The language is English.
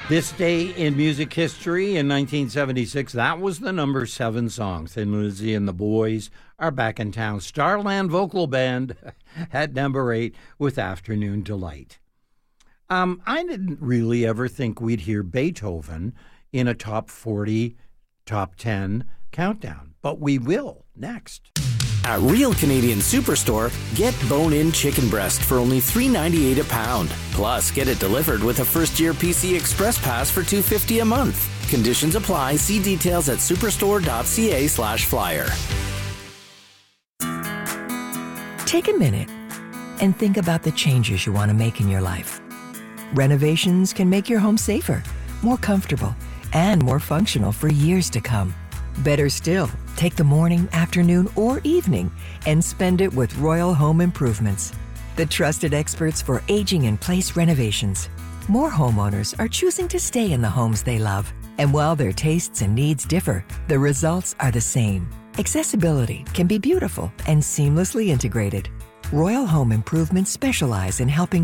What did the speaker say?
This day in music history in 1976, that was the number 7 song. Thin Lizzy and the Boys Are Back in Town. Starland Vocal Band at number 8 with Afternoon Delight. I didn't really ever think we'd hear Beethoven in a top 40, top 10 countdown, but we will next. At Real Canadian Superstore, get bone-in chicken breast for only $3.98 a pound. Plus, get it delivered with a first-year PC Express Pass for $2.50 a month. Conditions apply. See details at superstore.ca/flyer. Take a minute and think about the changes you want to make in your life. Renovations can make your home safer, more comfortable, and more functional for years to come. Better still, take the morning, afternoon, or evening and spend it with Royal Home Improvements, the trusted experts for aging-in-place renovations. More homeowners are choosing to stay in the homes they love. And while their tastes and needs differ, the results are the same. Accessibility can be beautiful and seamlessly integrated. Royal Home Improvements specialize in helping